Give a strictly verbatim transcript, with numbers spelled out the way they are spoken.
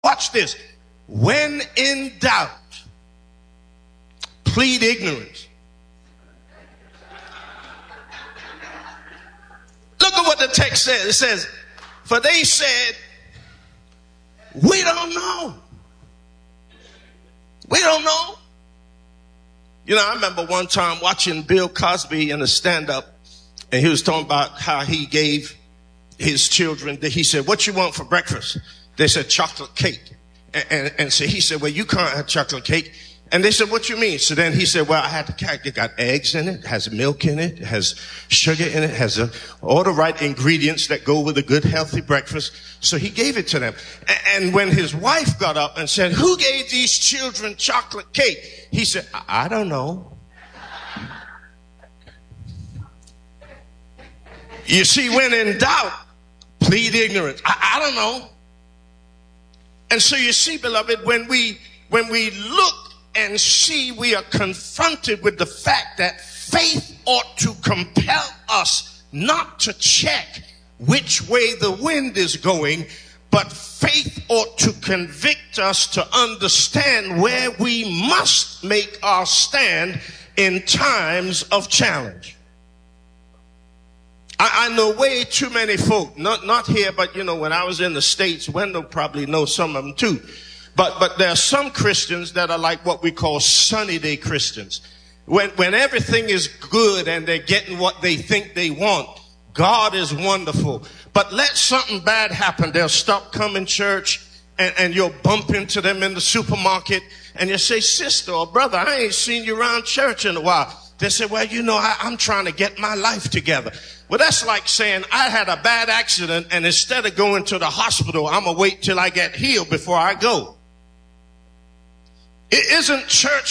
Watch this. When in doubt, plead ignorance. Look at what the text says. It says, for they said, we don't know. We don't know. You know, I remember one time watching Bill Cosby in a stand-up, and he was talking about how he gave his children, he said, what you want for breakfast? They said, chocolate cake. And, and, and so he said, well, you can't have chocolate cake. And they said, what you mean? So then he said, well, I had the cake. It got eggs in it, has milk in it, has sugar in it, has a, all the right ingredients that go with a good, healthy breakfast. So he gave it to them. And, and when his wife got up and said, who gave these children chocolate cake? He said, I, I don't know. You see, when in doubt, plead ignorance. I, I don't know. And so you see, beloved, when we, when we look and see, we are confronted with the fact that faith ought to compel us not to check which way the wind is going, but faith ought to convict us to understand where we must make our stand in times of challenge. I, I know way too many folk, not, not here, but you know, when I was in the States, Wendell probably knows some of them too. But, but there are some Christians that are like what we call sunny day Christians. When, when everything is good and they're getting what they think they want, God is wonderful. But let something bad happen, they'll stop coming to church, and, and you'll bump into them in the supermarket, and you say, sister or brother, I ain't seen you around church in a while. They say, well, you know, I, I'm trying to get my life together. Well, that's like saying I had a bad accident, and instead of going to the hospital, I'm going to wait till I get healed before I go. It isn't church